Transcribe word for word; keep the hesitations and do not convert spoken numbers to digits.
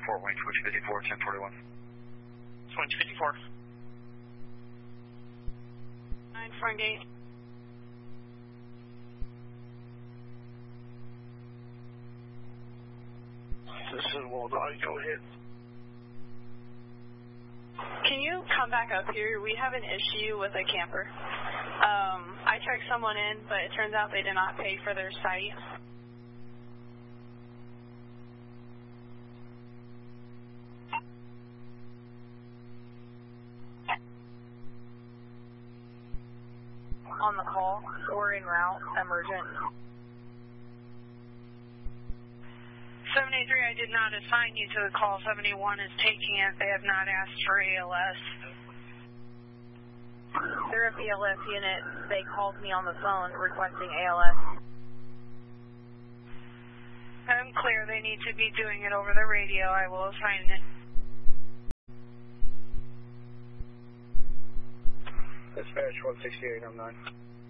four, Wayne Twitch fifty-four, ten forty-one. Twitch fifty-four. nine front gate. This is Waldai, go ahead. Can you come back up here? We have an issue with a camper. Um, I checked someone in, but it turns out they did not pay for their site. On the call, or en route, emergent. seven eight three, I did not assign you to the call. seventy-one is taking it. They have not asked for A L S. They're a B L S unit. They called me on the phone requesting A L S. I'm clear. They need to be doing it over the radio. I will assign it. Dispatch one sixty-eight oh nine.